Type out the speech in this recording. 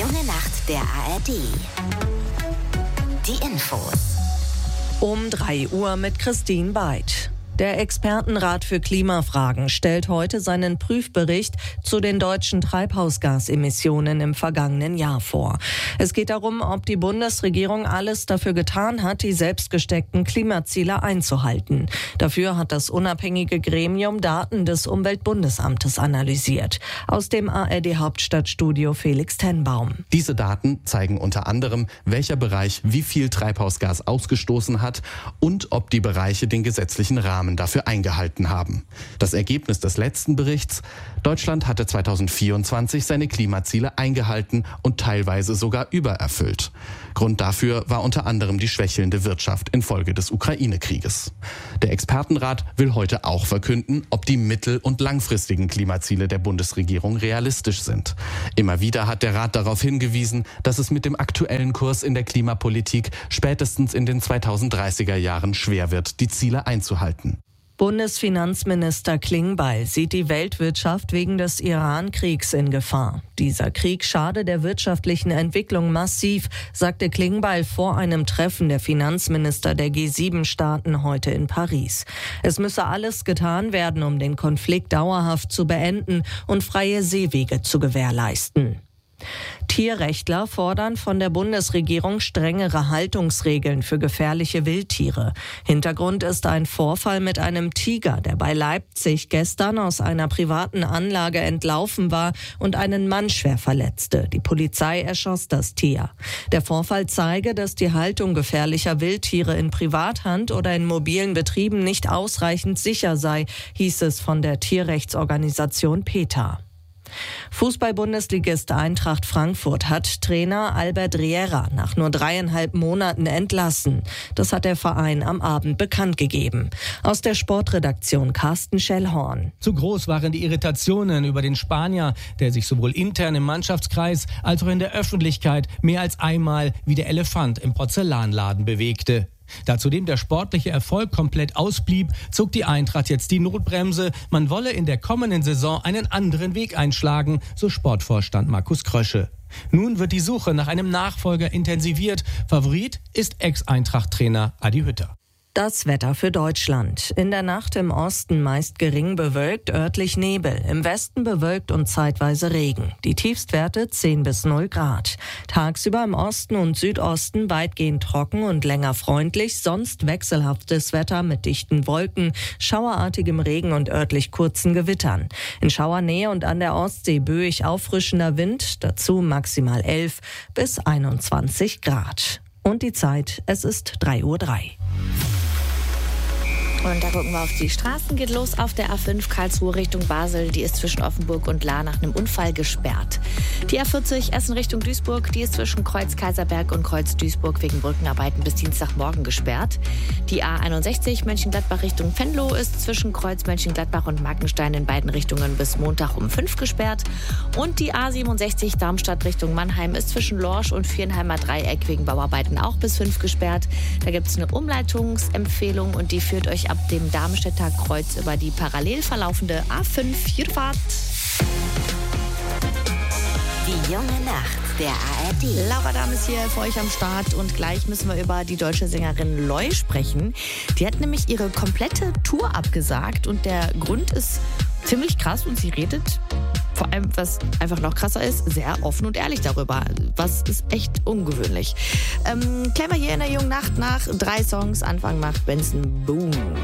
junge Nacht der ARD. Die Infos. Um 3 Uhr mit Christine Beid. Der Expertenrat für Klimafragen stellt heute seinen Prüfbericht zu den deutschen Treibhausgasemissionen im vergangenen Jahr vor. Es geht darum, ob die Bundesregierung alles dafür getan hat, die selbst gesteckten Klimaziele einzuhalten. Dafür hat das unabhängige Gremium Daten des Umweltbundesamtes analysiert. Aus dem ARD-Hauptstadtstudio Felix Tenbaum. Diese Daten zeigen unter anderem, welcher Bereich wie viel Treibhausgas ausgestoßen hat und ob die Bereiche den gesetzlichen Rahmen dafür eingehalten haben. Das Ergebnis des letzten Berichts: Deutschland hatte 2024 seine Klimaziele eingehalten und teilweise sogar übererfüllt. Grund dafür war unter anderem die schwächelnde Wirtschaft infolge des Ukraine-Krieges. Der Expertenrat will heute auch verkünden, ob die mittel- und langfristigen Klimaziele der Bundesregierung realistisch sind. Immer wieder hat der Rat darauf hingewiesen, dass es mit dem aktuellen Kurs in der Klimapolitik spätestens in den 2030er Jahren schwer wird, die Ziele einzuhalten. Bundesfinanzminister Klingbeil sieht die Weltwirtschaft wegen des Iran-Kriegs in Gefahr. Dieser Krieg schade der wirtschaftlichen Entwicklung massiv, sagte Klingbeil vor einem Treffen der Finanzminister der G7-Staaten heute in Paris. Es müsse alles getan werden, um den Konflikt dauerhaft zu beenden und freie Seewege zu gewährleisten. Tierrechtler fordern von der Bundesregierung strengere Haltungsregeln für gefährliche Wildtiere. Hintergrund ist ein Vorfall mit einem Tiger, der bei Leipzig gestern aus einer privaten Anlage entlaufen war und einen Mann schwer verletzte. Die Polizei erschoss das Tier. Der Vorfall zeige, dass die Haltung gefährlicher Wildtiere in Privathand oder in mobilen Betrieben nicht ausreichend sicher sei, hieß es von der Tierrechtsorganisation PETA. Fußball-Bundesligist Eintracht Frankfurt hat Trainer Albert Riera nach nur 3,5 Monaten entlassen. Das hat der Verein am Abend bekannt gegeben. Aus der Sportredaktion Carsten Schellhorn. Zu groß waren die Irritationen über den Spanier, der sich sowohl intern im Mannschaftskreis als auch in der Öffentlichkeit mehr als einmal wie der Elefant im Porzellanladen bewegte. Da zudem der sportliche Erfolg komplett ausblieb, zog die Eintracht jetzt die Notbremse. Man wolle in der kommenden Saison einen anderen Weg einschlagen, so Sportvorstand Markus Krösche. Nun wird die Suche nach einem Nachfolger intensiviert. Favorit ist Ex-Eintracht-Trainer Adi Hütter. Das Wetter für Deutschland. In der Nacht im Osten meist gering bewölkt, örtlich Nebel. Im Westen bewölkt und zeitweise Regen. Die Tiefstwerte 10 bis 0 Grad. Tagsüber im Osten und Südosten weitgehend trocken und länger freundlich. Sonst wechselhaftes Wetter mit dichten Wolken, schauerartigem Regen und örtlich kurzen Gewittern. In Schauernähe und an der Ostsee böig auffrischender Wind. Dazu maximal 11 bis 21 Grad. Und die Zeit, es ist 3:03 Uhr. Und da gucken wir auf die Straßen. Geht los auf der A5 Karlsruhe Richtung Basel. Die ist zwischen Offenburg und Lahr nach einem Unfall gesperrt. Die A40 Essen Richtung Duisburg. Die ist zwischen Kreuz Kaiserberg und Kreuz Duisburg wegen Brückenarbeiten bis Dienstagmorgen gesperrt. Die A61 Mönchengladbach Richtung Venlo ist zwischen Kreuz Mönchengladbach und Markenstein in beiden Richtungen bis Montag um 5 gesperrt. Und die A67 Darmstadt Richtung Mannheim ist zwischen Lorsch und Viernheimer Dreieck wegen Bauarbeiten auch bis 5 gesperrt. Da gibt es eine Umleitungsempfehlung und die führt euch ab dem Darmstädter Kreuz über die parallel verlaufende A5 Vierfahrt. Die junge Nacht der ARD. Laura Dahm ist hier für euch am Start und gleich müssen wir über die deutsche Sängerin Loi sprechen. Die hat nämlich ihre komplette Tour abgesagt und der Grund ist ziemlich krass und sie redet, vor allem, was einfach noch krasser ist, sehr offen und ehrlich darüber. Was ist echt ungewöhnlich. Klären wir hier in der jungen Nacht nach 3 Songs. Anfang macht Benson Boom.